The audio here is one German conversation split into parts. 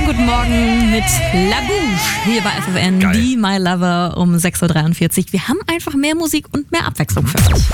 Schönen guten Morgen mit La Bouche hier bei FFN, Geil. die My Lover um 6.43 Uhr. Wir haben einfach mehr Musik und mehr Abwechslung für euch.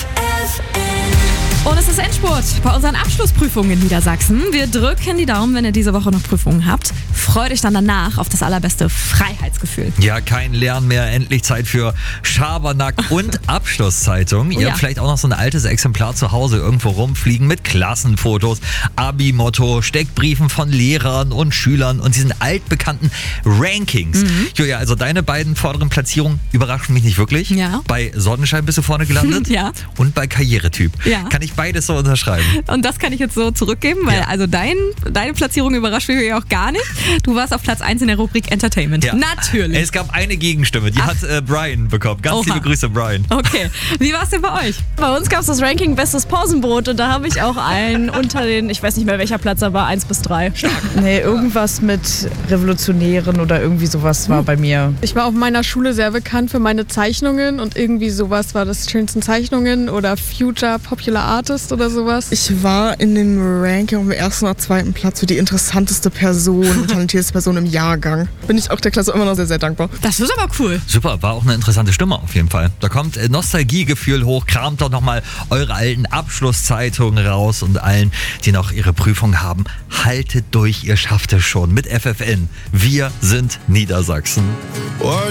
Und es ist Endspurt bei unseren Abschlussprüfungen in Niedersachsen. Wir drücken die Daumen, wenn ihr diese Woche noch Prüfungen habt. Freut euch dann danach auf das allerbeste Freiheitsgefühl. Ja, kein Lernen mehr, endlich Zeit für Schabernack und Abschlusszeitung. Ihr Ja. habt vielleicht auch noch so ein altes Exemplar zu Hause irgendwo rumfliegen mit Klassenfotos, Abi-Motto, Steckbriefen von Lehrern und Schülern und diesen altbekannten Rankings. Julia, also deine beiden vorderen Platzierungen überraschen mich nicht wirklich. Ja. Bei Sonnenschein bist du vorne gelandet Ja. und bei Karrieretyp. Ja. Kann ich beides so unterschreiben. Und das kann ich jetzt so zurückgeben, weil Ja. also deine Platzierung überrascht mich auch gar nicht. Du warst auf Platz 1 in der Rubrik Entertainment. Ja. Natürlich. Es gab eine Gegenstimme, die hat Brian bekommen. Ganz Oha. liebe Grüße, Brian. Okay. Wie war es denn bei euch? Bei uns gab es das Ranking Bestes Pausenbrot und da habe ich auch einen unter den, ich weiß nicht mehr welcher Platz, aber 1 bis 3. Nee, irgendwas mit Revolutionären oder irgendwie sowas war bei mir. Ich war auf meiner Schule sehr bekannt für meine Zeichnungen und irgendwie sowas war das schönsten Zeichnungen oder Future Popular Artist oder sowas. Ich war in dem Ranking auf dem ersten oder zweiten Platz für die interessanteste Person, talentierteste Person im Jahrgang. Bin ich auch der Klasse immer noch sehr, sehr dankbar. Das ist aber cool. Super, war auch eine interessante Stimme auf jeden Fall. Da kommt Nostalgiegefühl hoch, kramt doch nochmal eure alten Abschlusszeitungen raus und allen, die noch ihre Prüfung haben, haltet durch, ihr schafft es schon mit FFN. Wir sind Niedersachsen.